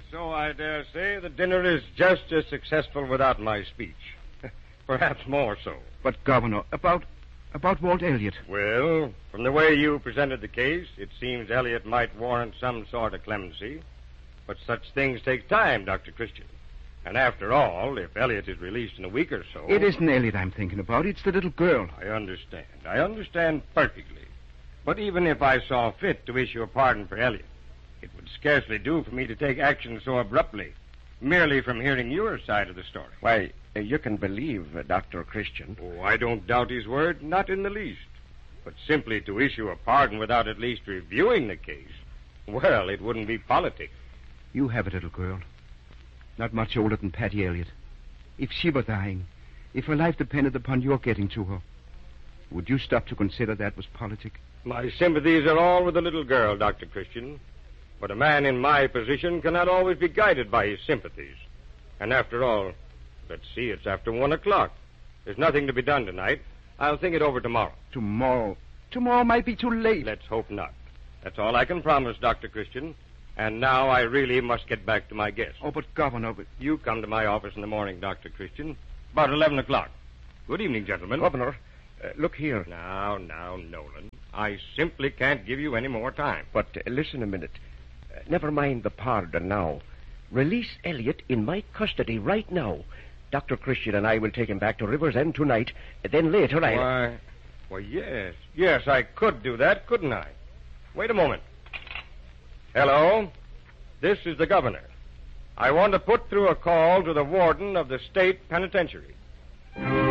So I dare say the dinner is just as successful without my speech. Perhaps more so. But, Governor, about Walt Elliott. Well, from the way you presented the case, it seems Elliott might warrant some sort of clemency. But such things take time, Dr. Christian. And after all, if Elliott is released in a week or so... It isn't Elliott I'm thinking about. It's the little girl. I understand. I understand perfectly. But even if I saw fit to issue a pardon for Elliott, it would scarcely do for me to take action so abruptly, merely from hearing your side of the story. Why, you can believe Dr. Christian. Oh, I don't doubt his word, not in the least. But simply to issue a pardon without at least reviewing the case, well, it wouldn't be politics. You have it, little girl. Not much older than Patty Elliott. If she were dying, if her life depended upon your getting to her, would you stop to consider that was politic? My sympathies are all with the little girl, Dr. Christian. But a man in my position cannot always be guided by his sympathies. And after all, let's see, it's after 1 o'clock. There's nothing to be done tonight. I'll think it over tomorrow. Tomorrow? Tomorrow might be too late. Let's hope not. That's all I can promise, Dr. Christian. And now I really must get back to my guest. Oh, but Governor... You come to my office in the morning, Dr. Christian. About 11 o'clock. Good evening, gentlemen. Governor, look here. Now, Nolan. I simply can't give you any more time. But listen a minute. Never mind the pardon now. Release Elliott in my custody right now. Dr. Christian and I will take him back to River's End tonight. Then later Why, yes. Yes, I could do that, couldn't I? Wait a moment. Hello? This is the governor. I want to put through a call to the warden of the state penitentiary.